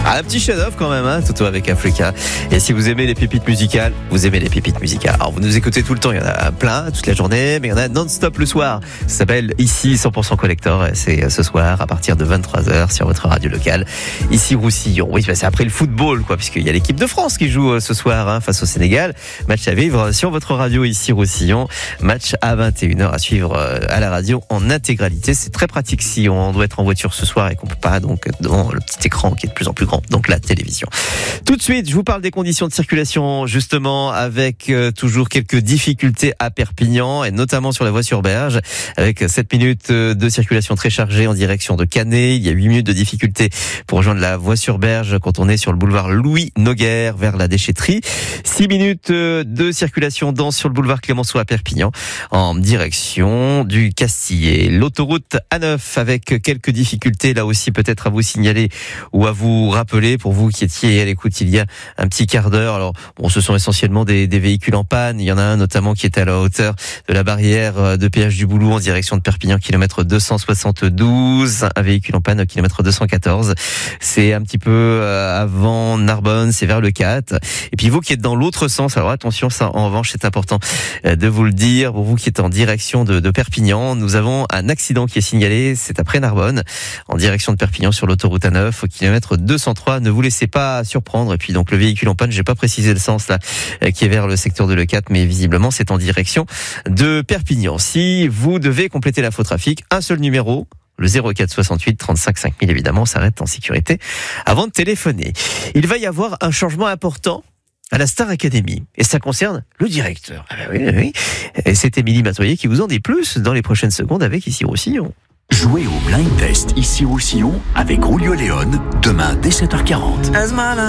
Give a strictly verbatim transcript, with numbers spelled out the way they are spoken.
Ah, un petit chef-d'œuvre quand même, hein, Toto avec Africa. Et si vous aimez les pépites musicales, vous aimez les pépites musicales. Alors vous nous écoutez tout le temps, il y en a plein, toute la journée, mais il y en a non-stop le soir. Ça s'appelle Ici cent pour cent Collector. C'est ce soir à partir de vingt-trois heures sur votre radio locale. Ici Roussillon. Oui, c'est après le football, quoi, puisqu'il y a l'équipe de France qui joue ce soir hein, face au Sénégal. Match à vivre sur votre radio Ici Roussillon. Match à vingt et une heures à suivre à la radio en intégralité. C'est très pratique si on doit être en voiture ce soir et qu'on peut pas donc devant le petit écran qui est de plus en plus grand, donc la télévision. Tout de suite, je vous parle des conditions de circulation, justement, avec euh, toujours quelques difficultés à Perpignan, et notamment sur la voie sur Berge, avec sept minutes de circulation très chargée en direction de Canet. Il y a huit minutes de difficulté pour rejoindre la voie sur Berge quand on est sur le boulevard Louis Noguer vers la déchetterie. six minutes de circulation dense sur le boulevard Clémenceau à Perpignan, en direction du Castillet. L'autoroute A neuf avec quelques difficultés, là aussi peut-être à vous signaler ou à vous rappeler, pour vous qui étiez à l'écoute il y a un petit quart d'heure. Alors, bon, ce sont essentiellement des, des véhicules en panne. Il y en a un notamment qui est à la hauteur de la barrière de péage du Boulou en direction de Perpignan, kilomètre deux cent soixante-douze. Un véhicule en panne au kilomètre deux cent quatorze. C'est un petit peu avant Narbonne, c'est vers le quatre. Et puis vous qui êtes dans l'autre sens, alors attention, ça en revanche c'est important de vous le dire, pour vous qui êtes en direction de, de Perpignan, nous avons un accident qui est signalé, c'est après Narbonne, en direction de Perpignan sur l'autoroute A neuf au kilomètre deux cent trois. Ne vous laissez pas surprendre. Et puis donc le véhicule en panne, j'ai pas précisé le sens là, qui est vers le secteur de Le quatre, mais visiblement c'est en direction de Perpignan. Si vous devez compléter l'info trafic, un seul numéro, le zéro quatre soixante-huit trente-cinq cinq mille, évidemment, on s'arrête en sécurité avant de téléphoner. Il va y avoir un changement important à la Star Academy, et ça concerne le directeur. Ah ben oui, oui. Et c'est Émilie Matoyer qui vous en dit plus dans les prochaines secondes avec Ici Roussillon. Jouez au Blind Test Ici Roussillon avec Julio Léon, demain dès sept heures quarante.